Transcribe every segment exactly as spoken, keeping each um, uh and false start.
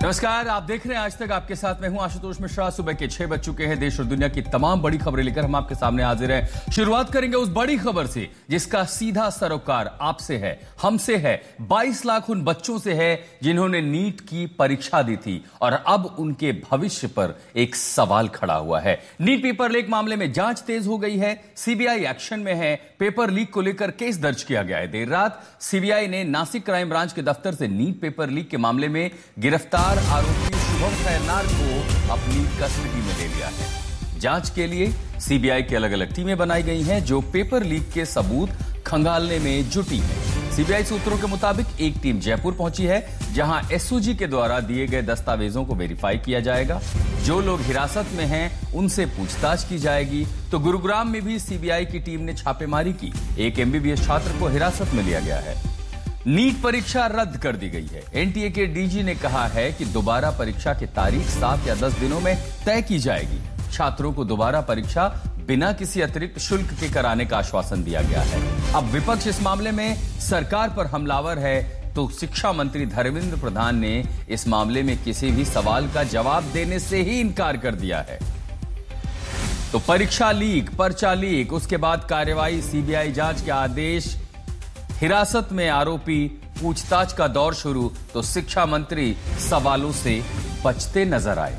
नमस्कार, आप देख रहे हैं आज तक। आपके साथ मैं हूं आशुतोष मिश्रा। सुबह के छह बज चुके हैं। देश और दुनिया की तमाम बड़ी खबरें लेकर हम आपके सामने हाजिर हैं। शुरुआत करेंगे उस बड़ी खबर से जिसका सीधा सरोकार आपसे है, हमसे है, बाईस लाख उन बच्चों से है जिन्होंने नीट की परीक्षा दी थी और अब उनके भविष्य पर एक सवाल खड़ा हुआ है। नीट पेपर लीक मामले में जांच तेज हो गई है। सीबीआई एक्शन में है। पेपर लीक को लेकर केस दर्ज किया गया है। देर रात सीबीआई ने नासिक क्राइम ब्रांच के दफ्तर से नीट पेपर लीक के मामले में गिरफ्तार आरोपी शुभम खैरनार को अपनी कस्टडी में ले लिया है। जांच के लिए सीबीआई की अलग अलग टीमें बनाई गई हैं जो पेपर लीक के सबूत खंगालने में जुटी हैं। सीबीआई सूत्रों के मुताबिक एक टीम जयपुर पहुंची है जहां एसओजी के द्वारा दिए गए दस्तावेजों को वेरीफाई किया जाएगा। जो लोग हिरासत में हैं उनसे पूछताछ की जाएगी। तो गुरुग्राम में भी सीबीआई की टीम ने छापेमारी की। एक एमबीबीएस छात्र को हिरासत में लिया गया है। नीट परीक्षा रद्द कर दी गई है। एनटीए के डीजी ने कहा है कि दोबारा परीक्षा की तारीख सात या दस दिनों में तय की जाएगी। छात्रों को दोबारा परीक्षा बिना किसी अतिरिक्त शुल्क के कराने का आश्वासन दिया गया है। अब विपक्ष इस मामले में सरकार पर हमलावर है तो शिक्षा मंत्री धर्मेंद्र प्रधान ने इस मामले में किसी भी सवाल का जवाब देने से ही इनकार कर दिया है। तो परीक्षा लीक, पर्चा लीक, उसके बाद कार्रवाई, सीबीआई जांच के आदेश, हिरासत में आरोपी, पूछताछ का दौर शुरू। तो शिक्षा मंत्री सवालों से बचते नजर आए।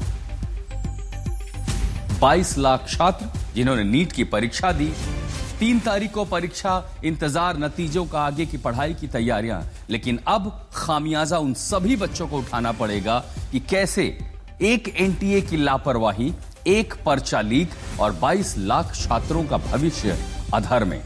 बाईस लाख छात्र जिन्होंने नीट की परीक्षा दी, तीन तारीख को परीक्षा, इंतजार नतीजों का, आगे की पढ़ाई की तैयारियां। लेकिन अब खामियाजा उन सभी बच्चों को उठाना पड़ेगा कि कैसे एक एनटीए की लापरवाही, एक पर्चा लीक और बाईस लाख छात्रों का भविष्य अधर में।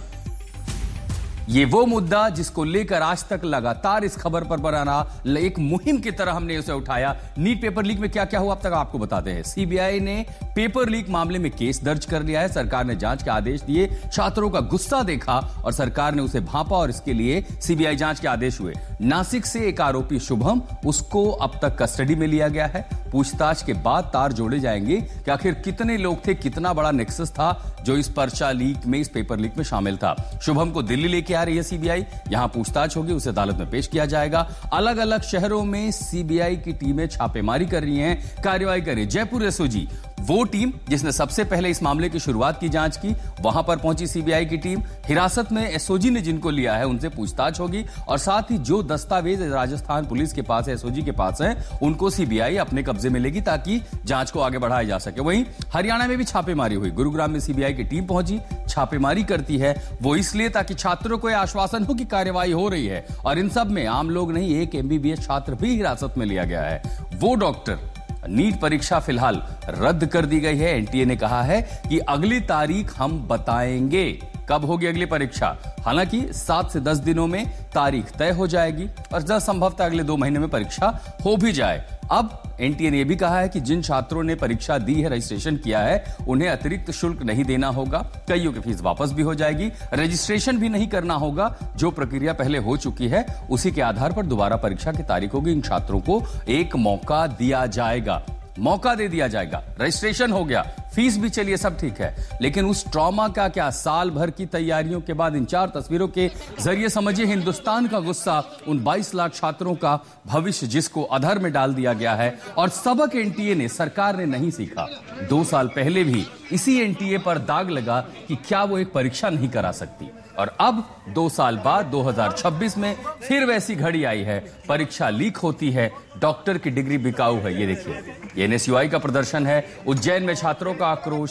ये वो मुद्दा जिसको लेकर आज तक लगातार इस खबर पर बनाना एक मुहिम की तरह हमने उसे उठाया। नीट पेपर लीक में क्या क्या हुआ अब तक आपको बताते हैं। सीबीआई ने पेपर लीक मामले में केस दर्ज कर लिया है। सरकार ने जांच के आदेश दिए। छात्रों का गुस्सा देखा और सरकार ने उसे भांपा और इसके लिए सीबीआई जांच के आदेश हुए। नासिक से एक आरोपी शुभम, उसको अब तक कस्टडी में लिया गया है। पूछताछ के बाद तार जोड़े जाएंगे कि आखिर कितने लोग थे, कितना बड़ा नेक्सस था जो इस पर्चा लीक में, इस पेपर लीक में शामिल था। शुभम को दिल्ली लेके आ रही है सीबीआई। यहां पूछताछ होगी, उसे अदालत में पेश किया जाएगा। अलग अलग शहरों में सीबीआई की टीमें छापेमारी कर रही हैं, कार्रवाई कर रही है। जयपुर एसओजी, वो टीम जिसने सबसे पहले इस मामले की शुरुआत की जांच की, वहां पर पहुंची सीबीआई की टीम। हिरासत में एसओजी ने जिनको लिया है उनसे पूछताछ होगी और साथ ही जो दस्तावेज राजस्थान पुलिस के पास है, एसओजी के पास है, उनको सीबीआई अपने कब्जे में लेगी ताकि जांच को आगे बढ़ाया जा सके। वहीं हरियाणा में भी छापेमारी हुई। गुरुग्राम में सीबीआई की टीम पहुंची, छापेमारी करती है वो इसलिए ताकि छात्रों को यह आश्वासन हो कि कार्रवाई हो रही है। और इन सब में आम लोग नहीं, एक एमबीबीएस छात्र भी हिरासत में लिया गया है। वो डॉक्टर। नीट परीक्षा फिलहाल रद्द कर दी गई है। एनटीए ने कहा है कि अगली तारीख हम बताएंगे कब होगी अगली परीक्षा। हालांकि सात से दस दिनों में तारीख तय हो जाएगी और जब संभवतः अगले दो महीने में परीक्षा हो भी जाए। अब एनटीए ने यह भी कहा है कि जिन छात्रों ने परीक्षा दी है, रजिस्ट्रेशन किया है, उन्हें अतिरिक्त शुल्क नहीं देना होगा। कईयों की फीस वापस भी हो जाएगी। रजिस्ट्रेशन भी नहीं करना होगा। जो प्रक्रिया पहले हो चुकी है उसी के आधार पर दोबारा परीक्षा की तारीख होगी। इन छात्रों को एक मौका दिया जाएगा, मौका दे दिया जाएगा। रजिस्ट्रेशन हो गया, फीस भी चलिए, सब ठीक है, लेकिन उस ट्रॉमा का क्या? साल भर की तैयारियों के बाद इन चार तस्वीरों के जरिए समझिए हिंदुस्तान का गुस्सा, उन बाईस लाख छात्रों का भविष्य जिसको अधर में डाल दिया गया है। और सबक एनटीए ने, सरकार ने नहीं सीखा। दो साल पहले भी इसी एनटीए पर दाग लगा कि क्या वो एक परीक्षा नहीं करा सकती। और अब दो साल बाद दो हज़ार छब्बीस में फिर वैसी घड़ी आई है। परीक्षा लीक होती है, डॉक्टर की डिग्री बिकाऊ है। ये देखिए, ये एनएसयूआई का प्रदर्शन है। उज्जैन में छात्रों का आक्रोश,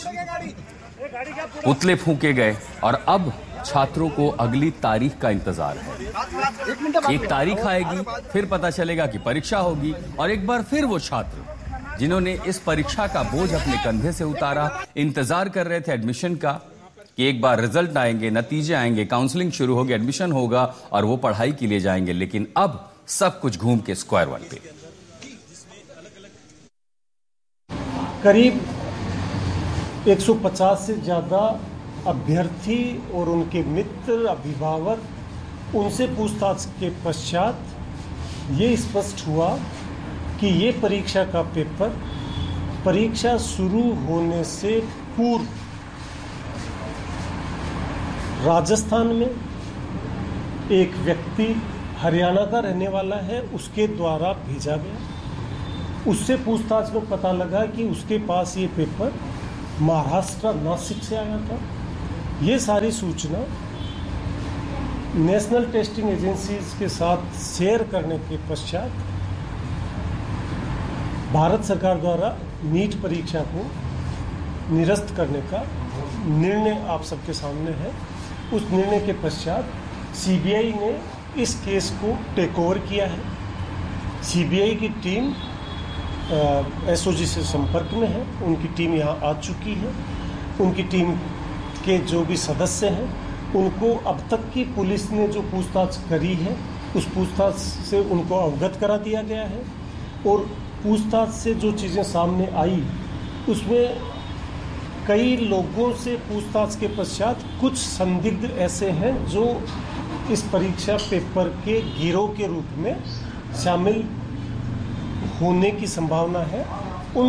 पुतले फूंके गए और अब छात्रों को अगली तारीख का इंतजार है। एक तारीख आएगी, फिर पता चलेगा कि परीक्षा होगी और एक बार फिर वो छात्र जिन्होंने इस परीक्षा का बोझ अपने कंधे से उतारा, इंतजार कर रहे थे एडमिशन का कि एक बार रिजल्ट आएंगे, नतीजे आएंगे, काउंसलिंग शुरू होगी, एडमिशन होगा और वो पढ़ाई के लिए जाएंगे। लेकिन अब सब कुछ घूम के स्क्वायर वन पे। करीब एक सौ पचास से ज्यादा अभ्यर्थी और उनके मित्र, अभिभावक, उनसे पूछताछ के पश्चात ये स्पष्ट हुआ कि ये परीक्षा का पेपर परीक्षा शुरू होने से पूर्व राजस्थान में एक व्यक्ति, हरियाणा का रहने वाला है, उसके द्वारा भेजा गया। उससे पूछताछ में पता लगा कि उसके पास ये पेपर महाराष्ट्र नासिक से आया था। ये सारी सूचना नेशनल टेस्टिंग एजेंसीज के साथ शेयर करने के पश्चात भारत सरकार द्वारा नीट परीक्षा को निरस्त करने का निर्णय आप सबके सामने है। उस निर्णय के पश्चात सीबीआई ने इस केस को टेक ओवर किया है। सीबीआई की टीम एसओजी से संपर्क में है, उनकी टीम यहाँ आ चुकी है। उनकी टीम के जो भी सदस्य हैं उनको अब तक की पुलिस ने जो पूछताछ करी है उस पूछताछ से उनको अवगत करा दिया गया है और पूछताछ से जो चीज़ें सामने आई उसमें कई लोगों से पूछताछ के पश्चात कुछ संदिग्ध ऐसे हैं जो इस परीक्षा पेपर के गिरोह के रूप में शामिल होने की संभावना है। उन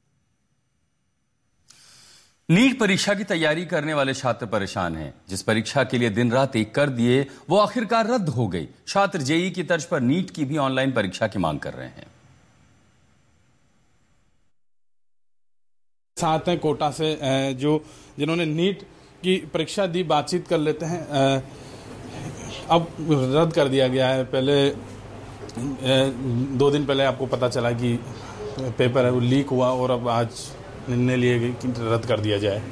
नीट परीक्षा की तैयारी करने वाले छात्र परेशान हैं। जिस परीक्षा के लिए दिन रात एक कर दिए वो आखिरकार रद्द हो गई। छात्र जेई की तर्ज पर नीट की भी ऑनलाइन परीक्षा की मांग कर रहे हैं। साथ हैं कोटा से जो जिन्होंने नीट की परीक्षा दी, बातचीत कर लेते हैं। अब रद्द कर दिया गया है। पहले दो दिन पहले आपको पता चला कि पेपर है वो लीक हुआ और अब आज निर्णय लिए गए कि रद्द कर दिया जाए।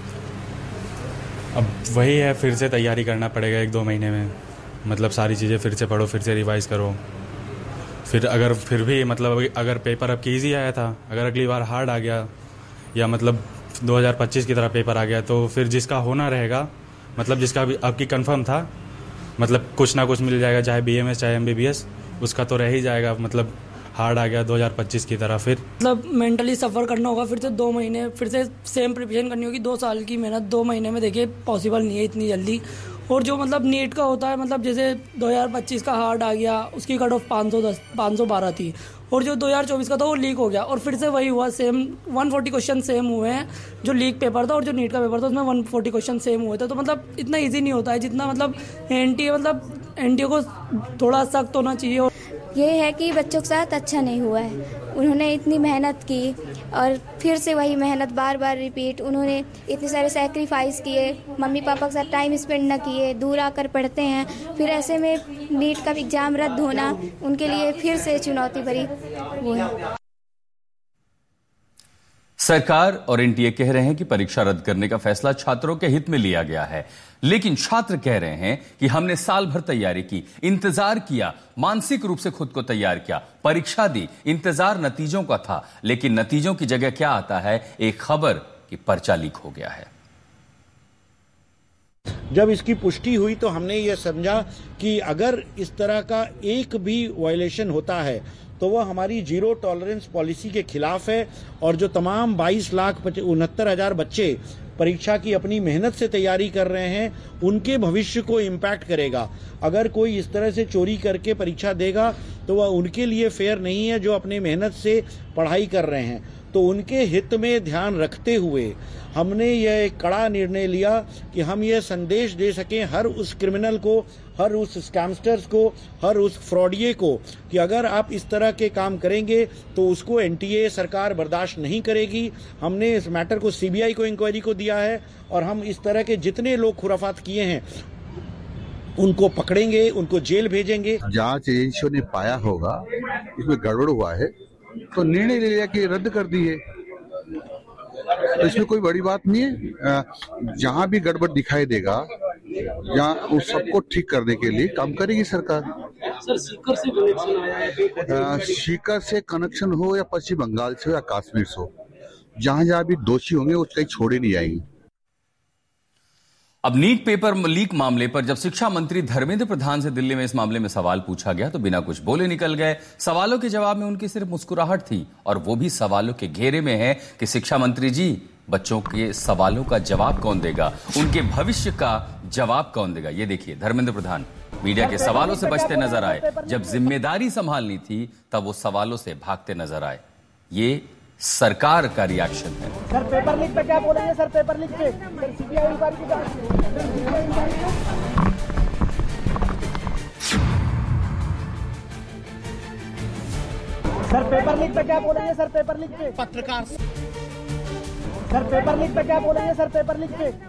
अब वही है, फिर से तैयारी करना पड़ेगा एक दो महीने में। मतलब सारी चीज़ें फिर से पढ़ो, फिर से रिवाइज करो। फिर अगर फिर भी मतलब अगर पेपर अब ईजी आया था, अगर अगली बार हार्ड आ गया या मतलब दो हज़ार पच्चीस की तरह पेपर आ गया तो फिर जिसका होना रहेगा, मतलब जिसका भी आपकी कंफर्म था, मतलब कुछ ना कुछ मिल जाएगा, चाहे बीएमएस चाहे एमबीबीएस, उसका तो रह ही जाएगा। मतलब हार्ड आ गया दो हज़ार पच्चीस की तरह फिर मतलब मेंटली सफ़र करना होगा। फिर से दो महीने फिर से सेम प्रिपरेशन करनी होगी। दो साल की मेहनत दो महीने में देखिए पॉसिबल नहीं है इतनी जल्दी। और जो मतलब नीट का होता है, मतलब जैसे दो हज़ार पच्चीस का हार्ड आ गया, उसकी कट ऑफ पाँच सौ दस पाँच सौ बारह थी और जो दो हज़ार चौबीस का था वो लीक हो गया और फिर से वही हुआ। सेम एक सौ चालीस क्वेश्चन सेम हुए हैं। जो लीक पेपर था और जो नीट का पेपर था उसमें एक सौ चालीस क्वेश्चन सेम हुए थे। तो मतलब इतना इजी नहीं होता है जितना मतलब एनटीए मतलब एनटीए को थोड़ा सख्त होना चाहिए। ये है कि बच्चों के साथ अच्छा नहीं हुआ है। उन्होंने इतनी मेहनत की और फिर से वही मेहनत बार बार रिपीट। उन्होंने इतने सारे सैक्रिफाइस किए, मम्मी पापा के साथ टाइम स्पेंड न किए, दूर आकर पढ़ते हैं। फिर ऐसे में नीट का एग्ज़ाम रद्द होना उनके लिए फिर से चुनौती भरी वो है। सरकार और एनटीए कह रहे हैं कि परीक्षा रद्द करने का फैसला छात्रों के हित में लिया गया है, लेकिन छात्र कह रहे हैं कि हमने साल भर तैयारी की, इंतजार किया, मानसिक रूप से खुद को तैयार किया, परीक्षा दी, इंतजार नतीजों का था, लेकिन नतीजों की जगह क्या आता है? एक खबर कि पर्चा लीक हो गया है। जब इसकी पुष्टि हुई तो हमने ये समझा कि अगर इस तरह का एक भी वायलेशन होता है तो वह हमारी जीरो टॉलरेंस पॉलिसी के खिलाफ है और जो तमाम बाईस लाख उनहत्तर हजार बच्चे परीक्षा की अपनी मेहनत से तैयारी कर रहे हैं उनके भविष्य को इम्पैक्ट करेगा। अगर कोई इस तरह से चोरी करके परीक्षा देगा तो वह उनके लिए फेयर नहीं है जो अपने मेहनत से पढ़ाई कर रहे हैं। तो उनके हित में ध्यान रखते हुए हमने यह एक कड़ा निर्णय लिया कि हम यह संदेश दे सकें हर उस क्रिमिनल को, हर उस स्कैमस्टर्स को, हर उस फ्रॉडिये को कि अगर आप इस तरह के काम करेंगे तो उसको एनटीए सरकार बर्दाश्त नहीं करेगी। हमने इस मैटर को सीबीआई को इंक्वायरी को दिया है और हम इस तरह के जितने लोग खुराफात किए हैं उनको पकड़ेंगे, उनको जेल भेजेंगे। जांच एजेंसियों ने पाया होगा इसमें गड़बड़ हुआ है तो निर्णय ले लिया कि रद्द कर दिए। तो इसमें कोई बड़ी बात नहीं है। जहां भी गड़बड़ दिखाई देगा जहां उस सबको ठीक करने के लिए काम करेगी सरकार। सर सीकर से कनेक्शन आया है, सीकर से कनेक्शन हो या पश्चिम बंगाल से हो या कश्मीर से हो, जहां जहां भी दोषी होंगे वो कहीं छोड़े नहीं जाएंगे। अब नीट पेपर लीक मामले पर जब शिक्षा मंत्री धर्मेंद्र प्रधान से दिल्ली में इस मामले में सवाल पूछा गया तो बिना कुछ बोले निकल गए। सवालों के जवाब में उनकी सिर्फ मुस्कुराहट थी और वो भी सवालों के घेरे में है कि शिक्षा मंत्री जी बच्चों के सवालों का जवाब कौन देगा, उनके भविष्य का जवाब कौन देगा। ये देखिए धर्मेंद्र प्रधान मीडिया के सवालों से बचते नजर आए। जब जिम्मेदारी संभालनी थी तब वो सवालों से भागते नजर आए। ये सरकार का रिएक्शन है। सर पेपर लीक पे क्या बोलेंगे? सर पेपर लीक पे सर सीबीआई इंक्वायरी की जांच। सर पेपर लीक पे क्या बोलेंगे सर पेपर लीक पे पत्रकार सर पेपर लीक पे क्या बोलेंगे सर पेपर लीक पे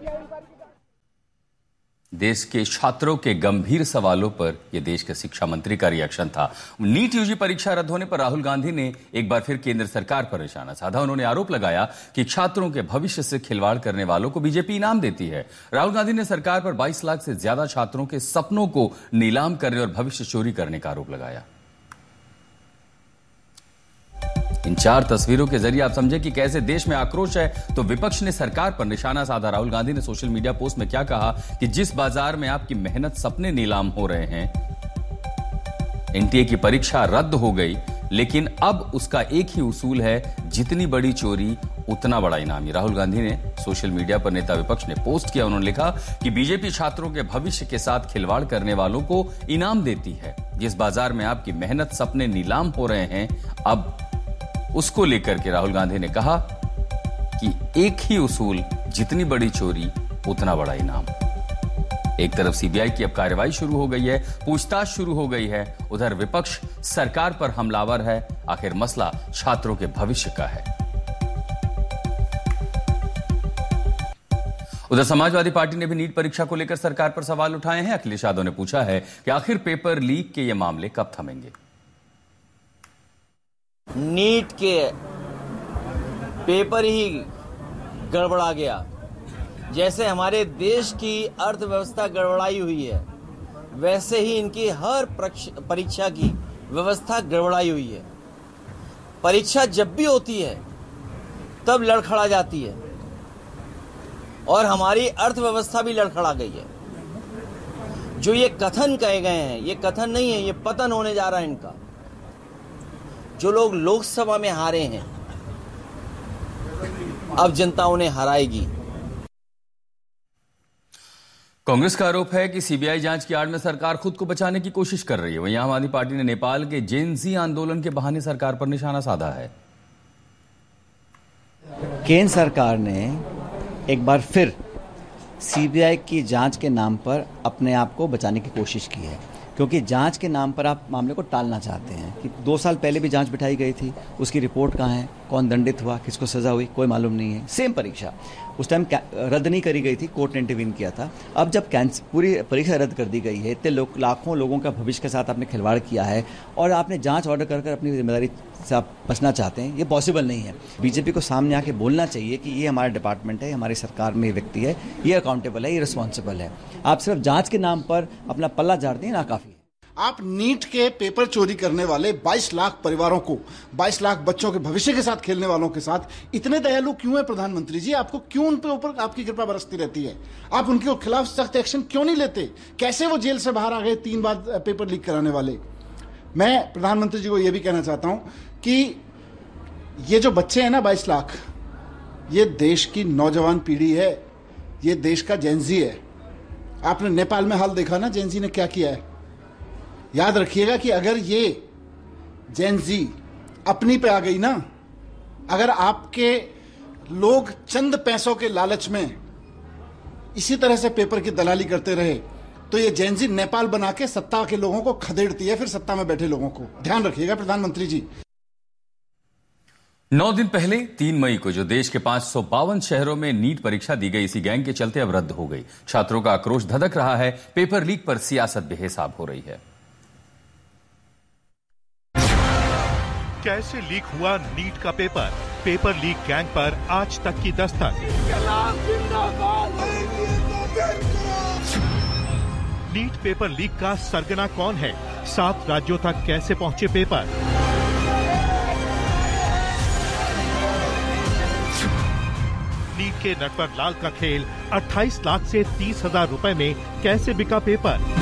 देश के छात्रों के गंभीर सवालों पर यह देश के शिक्षा मंत्री का रिएक्शन था। नीट यूजी परीक्षा रद्द होने पर राहुल गांधी ने एक बार फिर केंद्र सरकार पर निशाना साधा। उन्होंने आरोप लगाया कि छात्रों के भविष्य से खिलवाड़ करने वालों को बीजेपी इनाम देती है। राहुल गांधी ने सरकार पर बाईस लाख से ज्यादा छात्रों के सपनों को नीलाम करने और भविष्य चोरी करने का आरोप लगाया। इन चार तस्वीरों के जरिए आप समझे कि कैसे देश में आक्रोश है तो विपक्ष ने सरकार पर निशाना साधा। राहुल गांधी ने सोशल मीडिया पोस्ट में क्या कहा कि जिस बाजार में आपकी मेहनत सपने नीलाम हो रहे हैं, एनटीए की परीक्षा रद्द हो गई, लेकिन अब उसका एक ही उसूल है, जितनी बड़ी चोरी उतना बड़ा इनाम। राहुल गांधी ने सोशल मीडिया पर नेता विपक्ष ने पोस्ट किया। उन्होंने लिखा कि बीजेपी छात्रों के भविष्य के साथ खिलवाड़ करने वालों को इनाम देती है। जिस बाजार में आपकी मेहनत सपने नीलाम हो रहे हैं, अब उसको लेकर के राहुल गांधी ने कहा कि एक ही उसूल, जितनी बड़ी चोरी उतना बड़ा इनाम। एक तरफ सीबीआई की अब कार्रवाई शुरू हो गई है, पूछताछ शुरू हो गई है, उधर विपक्ष सरकार पर हमलावर है। आखिर मसला छात्रों के भविष्य का है। उधर समाजवादी पार्टी ने भी नीट परीक्षा को लेकर सरकार पर सवाल उठाए हैं। अखिलेश यादव ने पूछा है कि आखिर पेपर लीक के ये मामले कब थमेंगे। नीट के पेपर ही गड़बड़ा गया, जैसे हमारे देश की अर्थव्यवस्था गड़बड़ाई हुई है, वैसे ही इनकी हर परीक्षा की व्यवस्था गड़बड़ाई हुई है। परीक्षा जब भी होती है तब लड़खड़ा जाती है और हमारी अर्थव्यवस्था भी लड़खड़ा गई है। जो ये कथन कहे गए हैं, ये कथन नहीं है, ये पतन होने जा रहा है इनका। जो लोग लोकसभा में हारे हैं, अब जनता उन्हें हराएगी। कांग्रेस का आरोप है कि सीबीआई जांच की आड़ में सरकार खुद को बचाने की कोशिश कर रही है। वहीं आम आदमी पार्टी ने नेपाल के जेन-ज़ी आंदोलन के बहाने सरकार पर निशाना साधा है। केंद्र सरकार ने एक बार फिर सीबीआई की जांच के नाम पर अपने आप को बचाने की कोशिश की है, क्योंकि जांच के नाम पर आप मामले को टालना चाहते हैं कि दो साल पहले भी जांच बिठाई गई थी, उसकी रिपोर्ट कहाँ है, कौन दंडित हुआ, किसको सजा हुई, कोई मालूम नहीं है। सेम परीक्षा उस टाइम रद्द नहीं करी गई थी, कोर्ट ने इंटरवीन किया था। अब जब कैंस पूरी परीक्षा रद्द कर दी गई है, इतने लोग लाखों लोगों का भविष्य के साथ आपने खिलवाड़ किया है और आपने जांच ऑर्डर कर कर अपनी जिम्मेदारी से आप बचना चाहते हैं, ये पॉसिबल नहीं है। बीजेपी को सामने आके बोलना चाहिए कि ये हमारा डिपार्टमेंट है, हमारी सरकार में व्यक्ति है, ये अकाउंटेबल है, ये रिस्पॉन्सिबल है। आप सिर्फ जांच के नाम पर अपना पल्ला झाड़ते हैं, ना काफी। आप नीट के पेपर चोरी करने वाले बाईस लाख परिवारों को, बाईस लाख बच्चों के भविष्य के साथ खेलने वालों के साथ इतने दयालु क्यों है प्रधानमंत्री जी? आपको क्यों उन पे ऊपर आपकी कृपा बरसती रहती है? आप उनके खिलाफ सख्त एक्शन क्यों नहीं लेते? कैसे वो जेल से बाहर आ गए तीन बार पेपर लीक कराने वाले? मैं प्रधानमंत्री जी को यह भी कहना चाहता हूं कि ये जो बच्चे हैं ना बाईस लाख, ये देश की नौजवान पीढ़ी है, ये देश का जेन-ज़ी है। आपने नेपाल में हाल देखा ना, जेन-ज़ी ने क्या किया है। याद रखिएगा कि अगर ये जेन-ज़ी अपनी पे आ गई ना, अगर आपके लोग चंद पैसों के लालच में इसी तरह से पेपर की दलाली करते रहे, तो ये जेन-ज़ी नेपाल बना के सत्ता के लोगों को खदेड़ती है, फिर सत्ता में बैठे लोगों को। ध्यान रखिएगा प्रधानमंत्री जी। नौ दिन पहले तीन मई को जो देश के पांच सौ बावन शहरों में नीट परीक्षा दी गई, इसी गैंग के चलते अब रद्द हो गई। छात्रों का आक्रोश धधक रहा है। पेपर लीक पर सियासत बेहिसाब हो रही है। कैसे लीक हुआ नीट का पेपर? पेपर लीक गैंग पर आज तक की दस्तक। नीट पेपर लीक का सरगना कौन है? सात राज्यों तक कैसे पहुंचे पेपर? नीट के नटवर लाल का खेल, अट्ठाईस लाख से तीस हजार रुपए में कैसे बिका पेपर?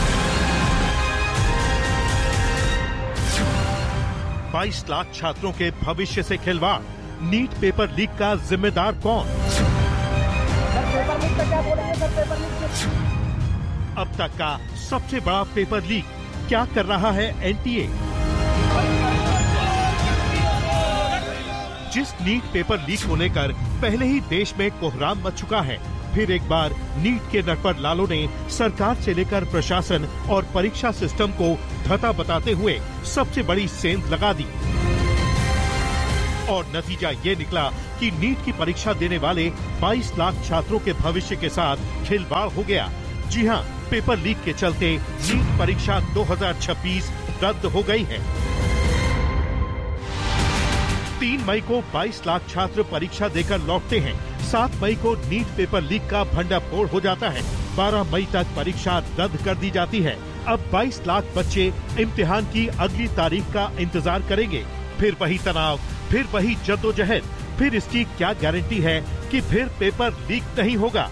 बाईस लाख छात्रों के भविष्य से खिलवाड़, नीट पेपर लीक का जिम्मेदार कौन? सर पेपर लीक पे क्या बोलेंगे सर पेपर लीक पे? अब तक का सबसे बड़ा पेपर लीक क्या कर रहा है एनटीए? जिस नीट पेपर लीक होने कर पहले ही देश में कोहराम मच चुका है, फिर एक बार नीट के नटवर लालों ने सरकार से लेकर प्रशासन और परीक्षा सिस्टम को धता बताते हुए सबसे बड़ी सेंध लगा दी और नतीजा ये निकला कि नीट की परीक्षा देने वाले बाईस लाख छात्रों के भविष्य के साथ खिलवाड़ हो गया। जी हां, पेपर लीक के चलते नीट परीक्षा दो हज़ार छब्बीस रद्द हो गई है। तीन मई को बाईस लाख छात्र परीक्षा देकर लौटते हैं। सात मई को नीट पेपर लीक का भंडाफोड़ हो जाता है। बारह मई तक परीक्षा रद्द कर दी जाती है। अब बाईस लाख बच्चे इम्तिहान की अगली तारीख का इंतजार करेंगे। फिर वही तनाव, फिर वही जद्दोजहद, फिर इसकी क्या गारंटी है कि फिर पेपर लीक नहीं होगा।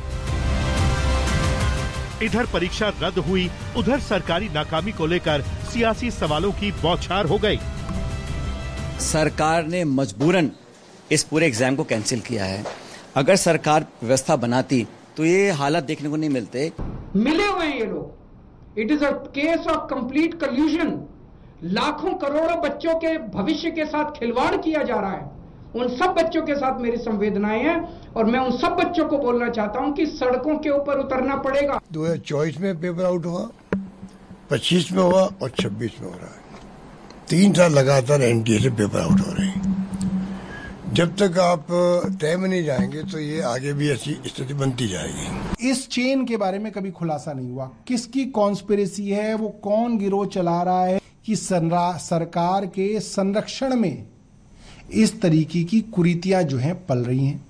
इधर परीक्षा रद्द हुई, उधर सरकारी नाकामी को लेकर सियासी सवालों की बौछार हो गई। सरकार ने मजबूरन इस पूरे एग्जाम को कैंसिल किया है। अगर सरकार व्यवस्था बनाती तो ये हालात देखने को नहीं मिलते। मिले हुए हैं ये लोग। It is a case of complete कल्यूजन। लाखों करोड़ों बच्चों के भविष्य के साथ खिलवाड़ किया जा रहा है। उन सब बच्चों के साथ मेरी संवेदनाएं हैं और मैं उन सब बच्चों को बोलना चाहता हूं कि सड़कों के ऊपर उतरना पड़ेगा। दो हजार चौबीस में पेपर आउट हुआ, पच्चीस में हुआ और छब्बीस में हो रहा है। तीन साल लगातार एनटीए से पेपर आउट हो रहे हैं। जब तक आप तय में नहीं जाएंगे तो ये आगे भी ऐसी स्थिति बनती जाएगी। इस चेन के बारे में कभी खुलासा नहीं हुआ। किसकी कॉन्स्पिरेसी है, वो कौन गिरोह चला रहा है कि सरकार के संरक्षण में इस तरीके की कुरीतियां जो हैं पल रही हैं।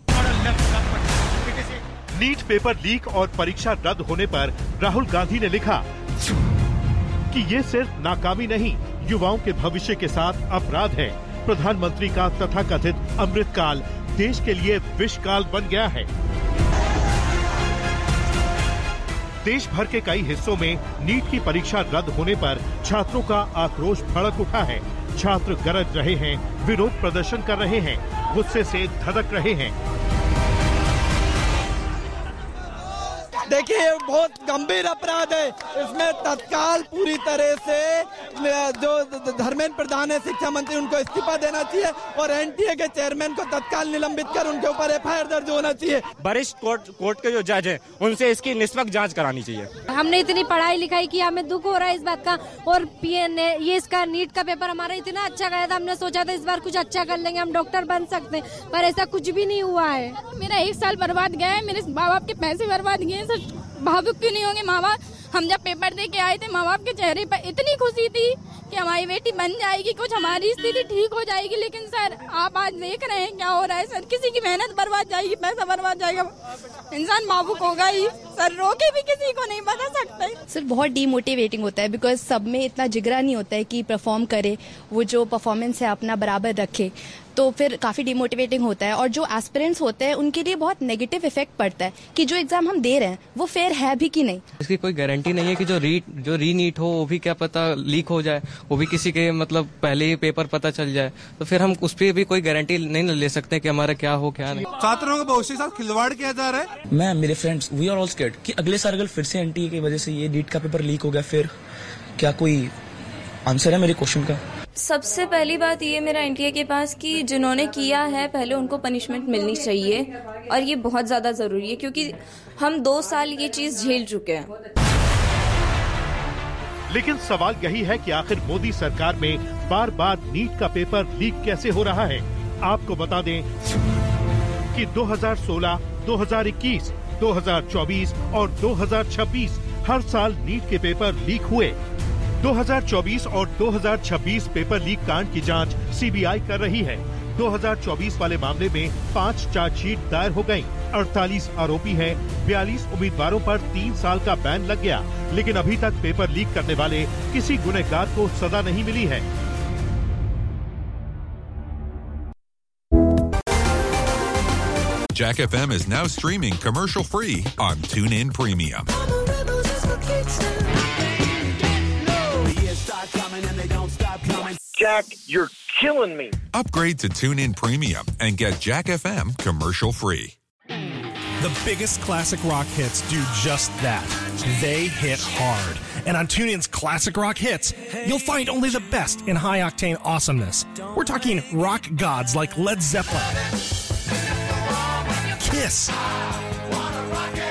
नीट पेपर लीक और परीक्षा रद्द होने पर राहुल गांधी ने लिखा कि ये सिर्फ नाकामी नहीं, युवाओं के भविष्य के साथ अपराध है। प्रधानमंत्री का तथाकथित अमृतकाल देश के लिए विषकाल बन गया है। देश भर के कई हिस्सों में नीट की परीक्षा रद्द होने पर छात्रों का आक्रोश भड़क उठा है। छात्र गरज रहे हैं, विरोध प्रदर्शन कर रहे हैं, गुस्से से धड़क रहे हैं। देखिए, ये बहुत गंभीर अपराध है। इसमें तत्काल पूरी तरह से जो धर्मेंद्र प्रधान है, शिक्षा मंत्री, उनको इस्तीफा देना चाहिए और एनटीए के चेयरमैन को तत्काल निलंबित कर उनके ऊपर एफआईआर दर्ज होना चाहिए। वरिष्ठ कोर्ट कोर्ट के जो जज हैं, उनसे इसकी निष्पक्ष जांच करानी चाहिए। हमने इतनी पढ़ाई लिखाई की, हमें दुख हो रहा है इस बात का। और पीएन ने ये इसका नीट का पेपर हमारा इतना अच्छा गया था, हमने सोचा था इस बार कुछ अच्छा कर लेंगे, हम डॉक्टर बन सकते हैं, पर ऐसा कुछ भी नहीं हुआ है। मेरा एक साल बर्बाद गया है, मेरे माँ बाप के पैसे बर्बाद गए हैं। भावुक क्यों नहीं होंगे माँ बाप? हम जब पेपर दे के आए थे, माँ बाप के चेहरे पर इतनी खुशी थी कि हमारी बेटी बन जाएगी, कुछ हमारी स्थिति ठीक हो जाएगी। लेकिन सर, आप आज देख रहे हैं क्या हो रहा है। सर, किसी की मेहनत बर्बाद जाएगी, पैसा बर्बाद जाएगा, इंसान भावुक होगा ही। सर, रोके भी किसी को नहीं बता सकते। सर, बहुत डीमोटिवेटिंग होता है, बिकॉज सब में इतना जिगरा नहीं होता है कि परफॉर्म करे, वो जो परफॉर्मेंस है अपना बराबर रखे, तो फिर काफी डिमोटिवेटिंग होता है। और जो एस्पिरेंट्स होते हैं उनके लिए बहुत नेगेटिव इफेक्ट पड़ता है कि जो एग्जाम हम दे रहे हैं वो फेयर है भी कि नहीं। इसकी कोई गारंटी नहीं है कि जो री जो री नीट हो वो भी क्या पता लीक हो जाए, वो भी किसी के मतलब पहले ही पेपर पता चल जाए, तो फिर हम उस पर भी कोई गारंटी नहीं ले सकते कि हमारा क्या हो क्या नहीं। छात्रों के भविष्य के साथ खिलवाड़ किया जा रहा है। मैं, मेरे friends, we are all scared कि अगले साल अगर फिर से एनटीए की वजह से ये नीट का पेपर लीक हो गया, फिर क्या कोई आंसर है मेरे क्वेश्चन का? सबसे पहली बात ये मेरा एनटीए के पास कि जिन्होंने किया है पहले उनको पनिशमेंट मिलनी चाहिए, और ये बहुत ज्यादा जरूरी है क्योंकि हम दो साल ये चीज झेल चुके हैं। लेकिन सवाल यही है कि आखिर मोदी सरकार में बार बार नीट का पेपर लीक कैसे हो रहा है। आपको बता दें कि दो हज़ार सोलह, दो हज़ार इक्कीस, दो हज़ार चौबीस और दो हज़ार छब्बीस हर साल नीट के पेपर लीक हुए। दो हज़ार चौबीस और दो हज़ार छब्बीस पेपर लीक कांड की जांच सीबीआई कर रही है। दो हज़ार चौबीस वाले मामले में पाँच चार्जशीट दायर हो गयी। अड़तालीस आरोपी हैं, बयालीस उम्मीदवारों पर तीन साल का बैन लग गया, लेकिन अभी तक पेपर लीक करने वाले किसी गुनहगार को सजा नहीं मिली है। Jack F M is now streaming commercial free on TuneIn Premium. Jack, you're killing me. Upgrade to TuneIn Premium and get Jack F M commercial free. The biggest classic rock hits do just that. They hit hard. And on TuneIn's Classic Rock Hits, you'll find only the best in high-octane awesomeness. We're talking rock gods like Led Zeppelin, Kiss,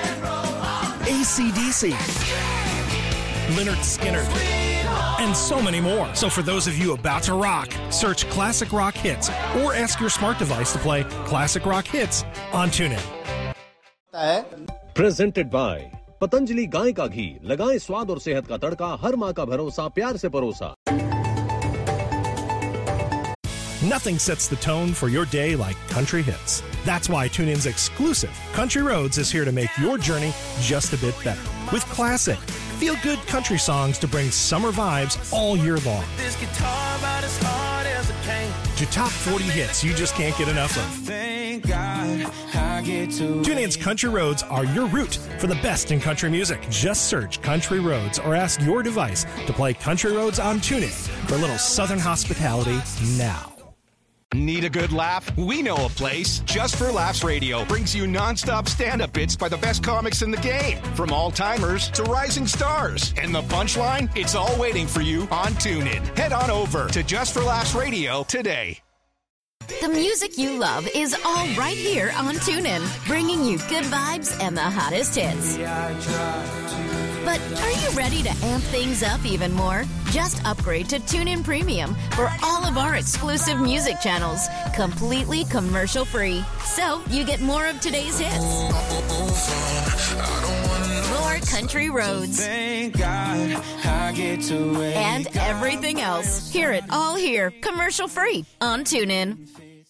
A C D C, Lynyrd Skynyrd, and so many more. So for those of you about to rock, search Classic Rock Hits or ask your smart device to play Classic Rock Hits on TuneIn. Presented by Patanjali गाय का घी, लगाएं स्वाद और सेहत का तड़का, हर माँ का भरोसा, प्यार से परोसा. Nothing sets the tone for your day like country hits. That's why TuneIn's exclusive Country Roads is here to make your journey just a bit better. With classic, feel-good country songs to bring summer vibes all year long. This guitar about as hard as a cane. To top forty hits you just can't get enough of. Thank God I get to TuneIn's Country Roads are your route for the best in country music. Just search Country Roads or ask your device to play Country Roads on TuneIn for a little Southern hospitality now. Need a good laugh? We know a place. Just for Laughs Radio brings you non-stop stand-up bits by the best comics in the game, from all-timers to rising stars. And the punchline? It's all waiting for you on TuneIn. Head on over to Just for Laughs Radio today. The music you love is all right here on TuneIn, bringing you good vibes and the hottest hits. But are you ready to amp things up even more? Just upgrade to TuneIn Premium for all of our exclusive music channels, completely commercial-free. So you get more of today's hits. More country roads. Thank God I get to wake And everything else. Hear it all here, commercial-free on TuneIn.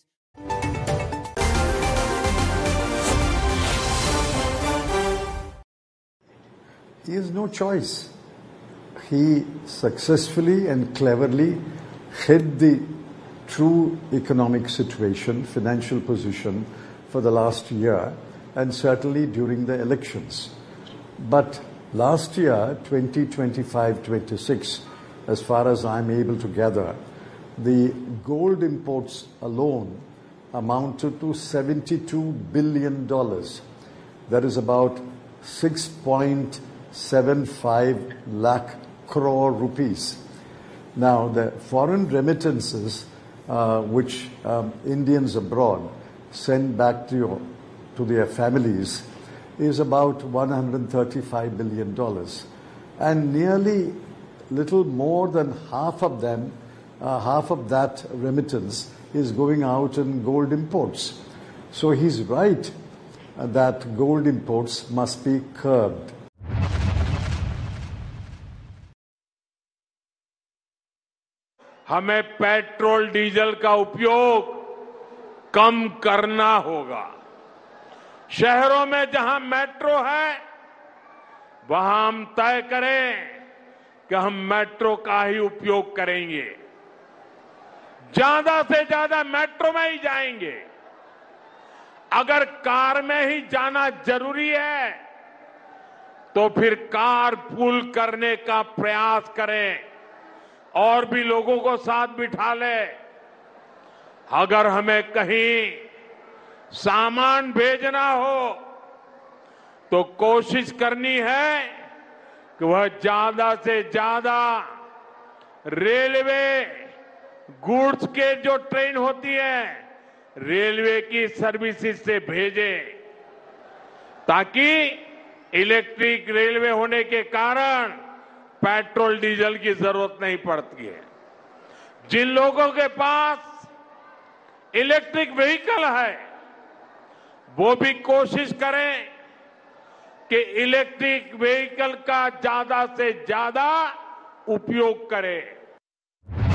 He has no choice. He successfully and cleverly hid the true economic situation, financial position for the last year, and certainly during the elections. But last year, twenty twenty-five twenty-six, as far as I'm able to gather, the gold imports alone amounted to seventy-two billion dollars. That is about six point seven five lakh crore rupees. Now, the foreign remittances uh, which um, Indians abroad send back to, your, to their families is about one hundred thirty-five billion dollars. And nearly little more than half of them, uh, half of that remittance is going out in gold imports. So he's right uh, that gold imports must be curbed. हमें petrol diesel का उपयोग कम करना होगा। शहरों में जहां metro है वहां हम तय करें कि हम मेट्रो का ही उपयोग करेंगे, ज्यादा से ज्यादा मेट्रो में ही जाएंगे। अगर कार में ही जाना जरूरी है तो फिर कार पूल करने का प्रयास करें और भी लोगों को साथ बिठा ले। अगर हमें कहीं सामान भेजना हो तो कोशिश करनी है कि वह ज्यादा से ज्यादा रेलवे गुड्स के जो ट्रेन होती है रेलवे की सर्विसेज से भेजे, ताकि इलेक्ट्रिक रेलवे होने के कारण पेट्रोल डीजल की जरूरत नहीं पड़ती है। जिन लोगों के पास इलेक्ट्रिक व्हीकल है वो भी कोशिश करें कि इलेक्ट्रिक व्हीकल का ज्यादा से ज्यादा उपयोग करें।